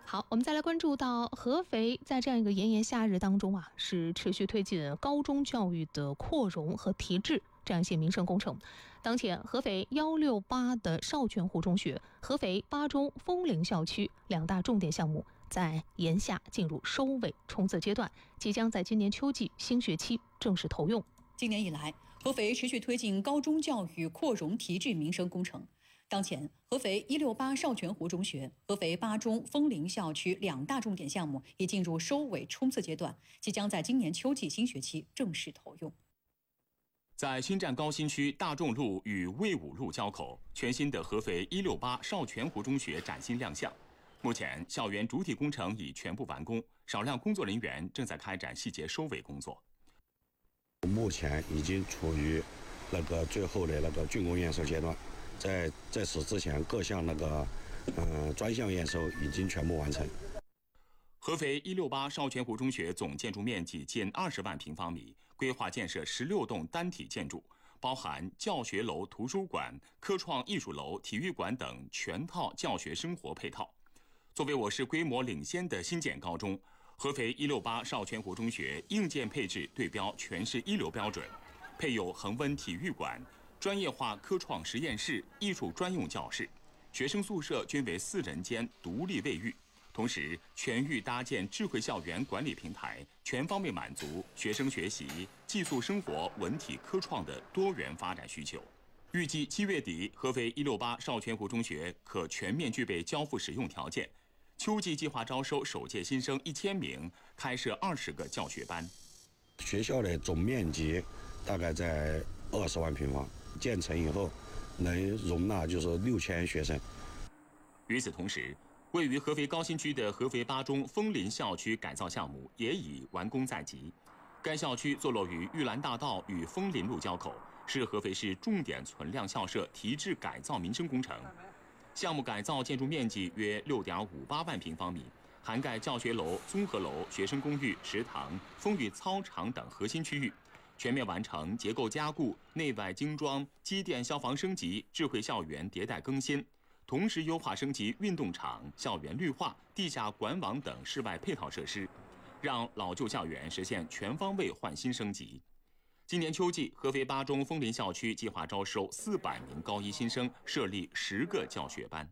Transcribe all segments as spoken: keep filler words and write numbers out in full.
好，我们再来关注到合肥在这样一个炎炎夏日当中啊，是持续推进高中教育的扩容和提质这样一些民生工程。当前，合肥一六八的少泉湖中学、合肥八中枫林校区两大重点项目在炎夏进入收尾冲刺阶段，即将在今年秋季新学期正式投用。 今年以来，合肥持续推进高中教育扩容提质民生工程。当前，合肥一六八少泉湖中学、合肥八中枫林校区两大重点项目已进入收尾冲刺阶段，即将在今年秋季新学期正式投用。 在新站高新区大众路与魏武路交口，全新的合肥一六八少泉湖中学崭新亮相。目前，校园主体工程已全部完工，少量工作人员正在开展细节收尾工作。 目前已经处于那个最后的那个竣工验收阶段。在在此之前，各项那个呃专项验收已经全部完成。 合肥一六八少泉湖中学总建筑面积近二十万平方米，规划建设十六栋单体建筑，包含教学楼、图书馆、科创艺术楼、体育馆等全套教学生活配套。作为我市规模领先的新建高中，合肥一六八少泉湖中学硬件配置对标全市一流标准，配有恒温体育馆、专业化科创实验室、艺术专用教室，学生宿舍均为四人间独立卫浴。同时，全域搭建智慧校园管理平台，全方位满足学生学习、寄宿生活、文体科创的多元发展需求。预计七月底，合肥一六八少泉湖中学可全面具备交付使用条件。秋季计划招收首届新生一千名，开设二十个教学班。 学校的总面积大概在二十万平方。建成以后，能容纳就是六千学生。 与此同时，位于合肥高新区的合肥八中枫林校区改造项目也已完工在即。该校区坐落于玉兰大道与枫林路交口，是合肥市重点存量校舍提质改造民生工程。项目改造建筑面积约六点五八万平方米，涵盖教学楼、综合楼、学生公寓、食堂、风雨操场等核心区域。全面完成结构加固、内外精装、机电消防升级、智慧校园迭代更新，同时优化升级运动场、校园绿化、地下管网等室外配套设施，让老旧校园实现全方位焕新升级。今年秋季，合肥八中枫林校区计划招收四百名高一新生，设立十个教学班。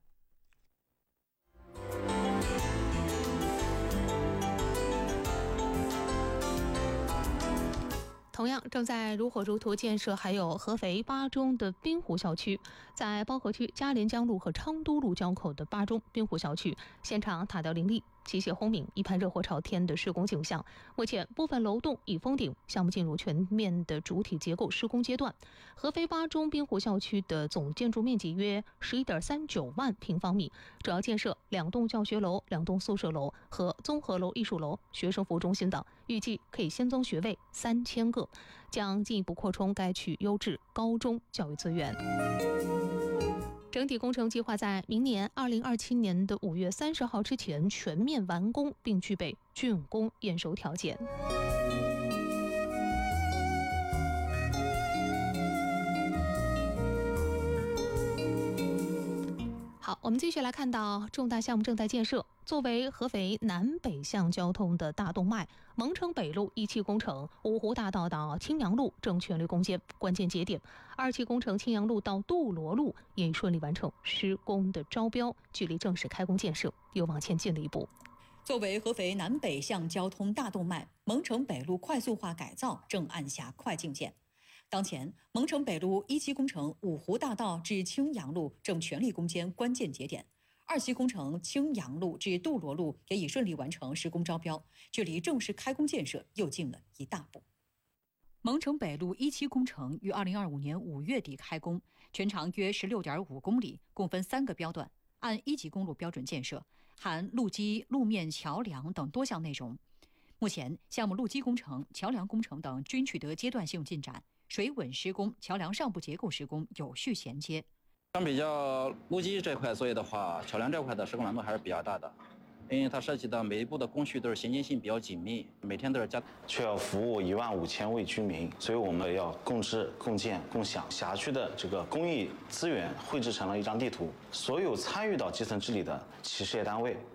同样正在如火如荼建设还有合肥八中的滨湖校区，在包河区嘉连江路和昌都路交口的八中滨湖校区，现场塔吊林立，机械轰鸣，一派热火朝天的施工景象。目前部分楼栋已封顶，项目进入全面的主体结构施工阶段。合肥八中滨湖校区的总建筑面积约十一点三九万平方米，主要建设两栋教学楼、两栋宿舍楼和综合楼、艺术楼、学生服务中心等，预计可以新增学位三千个，将进一步扩充该区优质高中教育资源。整体工程计划在明年二零二七年的五月三十号之前全面完工，并具备竣工验收条件。好，我们继续来看到重大项目正在建设。作为合肥南北向交通的大动脉，蒙城北路一期工程五湖大道到青阳路正全力攻坚关键节点，二期工程青阳路到杜罗路也已顺利完成施工的招标，距离正式开工建设又往前进了一步。 作为合肥南北向交通大动脉，蒙城北路快速化改造正按下快进键。当前，蒙城北路一期工程五湖大道至青阳路正全力攻坚关键节点，二期工程青阳路至杜罗路也已顺利完成施工招标，距离正式开工建设又近了一大步。蒙城北路一期工程于二零二五年五月底开工，全长约十六点五公里，共分三个标段，按一级公路标准建设，含路基、路面、桥梁等多项内容。目前，项目路基工程、桥梁工程等均取得阶段性进展。水稳施工、桥梁上部结构施工有序衔接。 相比较路基这块作业的话，桥梁这块的施工难度还是比较大的，因为它涉及到每一步的工序都是衔接性比较紧密，每天都是加。 却要服务一万五千位居民，所以我们要共治、共建、共享辖区的这个公益资源，绘制成了一张地图。所有参与到基层治理的企事业单位